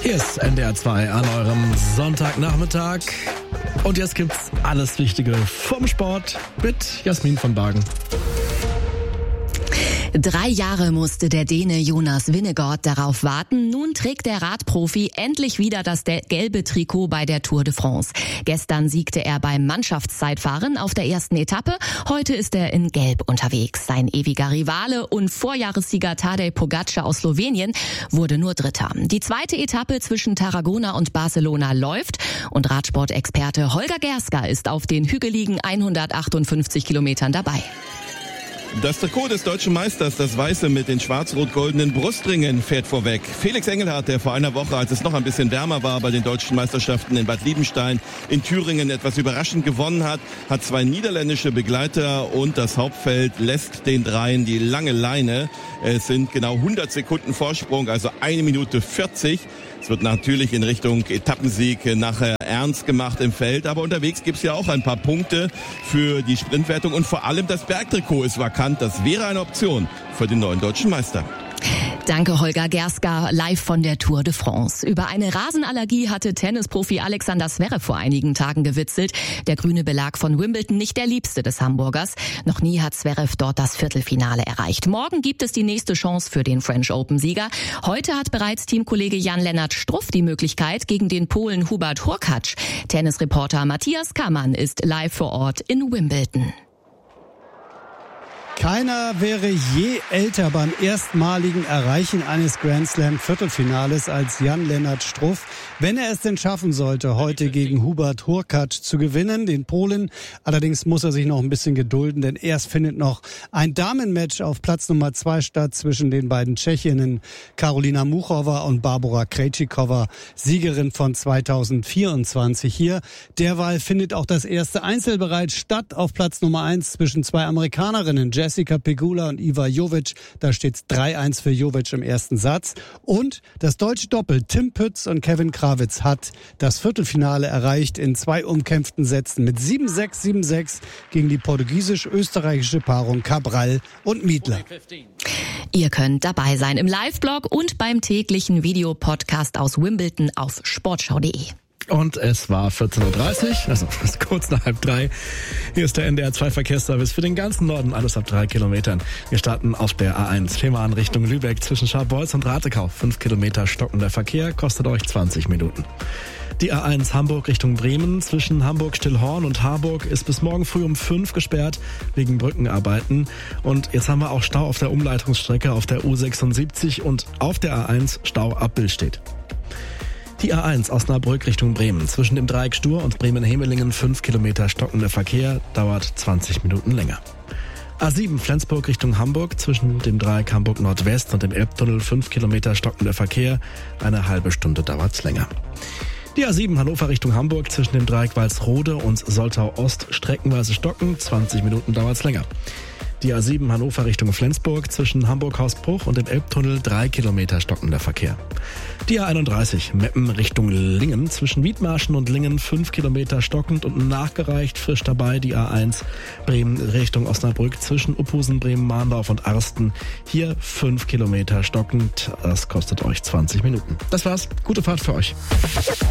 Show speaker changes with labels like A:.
A: Hier ist NDR 2 an eurem Sonntagnachmittag. Und jetzt gibt's alles Wichtige vom Sport mit Jasmin von Bargen.
B: 3 Jahre musste der Däne Jonas Vingegaard darauf warten. Nun trägt der Radprofi endlich wieder das gelbe Trikot bei der Tour de France. Gestern siegte er beim Mannschaftszeitfahren auf der ersten Etappe. Heute ist er in Gelb unterwegs. Sein ewiger Rivale und Vorjahressieger Tadej Pogačar aus Slowenien wurde nur Dritter. Die zweite Etappe zwischen Tarragona und Barcelona läuft und Radsportexperte Holger Gerska ist auf den hügeligen 158 Kilometern dabei.
C: Das Trikot des deutschen Meisters, das weiße mit den schwarz-rot-goldenen Brustringen, fährt vorweg. Felix Engelhardt, der vor einer Woche, als es noch ein bisschen wärmer war, bei den deutschen Meisterschaften in Bad Liebenstein in Thüringen etwas überraschend gewonnen hat, hat 2 niederländische Begleiter und das Hauptfeld lässt den dreien die lange Leine. Es sind genau 100 Sekunden Vorsprung, also 1 Minute 40. Es wird natürlich in Richtung Etappensieg nachher ernst gemacht im Feld, aber unterwegs gibt's ja auch ein paar Punkte für die Sprintwertung und vor allem das Bergtrikot ist vakant. Das wäre eine Option für den neuen deutschen Meister.
B: Danke Holger Gerska, live von der Tour de France. Über eine Rasenallergie hatte Tennisprofi Alexander Zverev vor einigen Tagen gewitzelt. Der grüne Belag von Wimbledon nicht der liebste des Hamburgers. Noch nie hat Zverev dort das Viertelfinale erreicht. Morgen gibt es die nächste Chance für den French Open-Sieger. Heute hat bereits Teamkollege Jan-Lennart Struff die Möglichkeit gegen den Polen Hubert Hurkacz. Tennisreporter Matthias Kammann ist live vor Ort in Wimbledon.
D: Keiner wäre je älter beim erstmaligen Erreichen eines Grand Slam Viertelfinales als Jan-Lennart Struff. Wenn er es denn schaffen sollte, heute gegen Hubert Hurkacz zu gewinnen, den Polen. Allerdings muss er sich noch ein bisschen gedulden, denn erst findet noch ein Damenmatch auf Platz Nummer 2 statt zwischen den beiden Tschechinnen Karolina Muchova und Barbora Krejcikova, Siegerin von 2024 hier. Derweil findet auch das erste Einzel bereits statt auf Platz Nummer 1 zwischen 2 Amerikanerinnen, Jessica Pegula und Iva Jovic. Da steht's 3-1 für Jovic im ersten Satz. Und das deutsche Doppel Tim Pütz und Kevin Krawitz hat das Viertelfinale erreicht in 2 umkämpften Sätzen mit 7-6, 7-6 gegen die portugiesisch-österreichische Paarung Cabral und Miedler.
B: Ihr könnt dabei sein im Live-Blog und beim täglichen Videopodcast aus Wimbledon auf sportschau.de.
A: Und es war 14.30 Uhr, also kurz nach 2:30. Hier ist der NDR 2 Verkehrsservice für den ganzen Norden, alles ab 3 Kilometern. Wir starten auf der A1, Fehmarn Richtung Lübeck zwischen Scharbeutz und Ratekau. 5 Kilometer stockender Verkehr, kostet euch 20 Minuten. Die A1 Hamburg Richtung Bremen zwischen Hamburg-Stillhorn und Harburg ist bis morgen früh um 5 gesperrt wegen Brückenarbeiten. Und jetzt haben wir auch Stau auf der Umleitungsstrecke auf der U76 und auf der A1 Stau ab Billstedt. Die A1 Osnabrück Richtung Bremen. Zwischen dem Dreieck Stur und Bremen-Hemelingen 5 Kilometer stockender Verkehr, dauert 20 Minuten länger. A7 Flensburg Richtung Hamburg. Zwischen dem Dreieck Hamburg Nordwest und dem Elbtunnel 5 Kilometer stockender Verkehr, eine halbe Stunde dauert's länger. Die A7 Hannover Richtung Hamburg. Zwischen dem Dreieck Walsrode und Soltau Ost streckenweise stocken, 20 Minuten dauert's länger. Die A7 Hannover Richtung Flensburg zwischen Hamburg-Hausbruch und dem Elbtunnel 3 Kilometer stockender Verkehr. Die A31 Meppen Richtung Lingen zwischen Wiedmarschen und Lingen 5 Kilometer stockend und nachgereicht, frisch dabei die A1 Bremen Richtung Osnabrück zwischen Uphusen, Bremen, Mahndorf und Arsten. Hier 5 Kilometer stockend, das kostet euch 20 Minuten. Das war's, gute Fahrt für euch.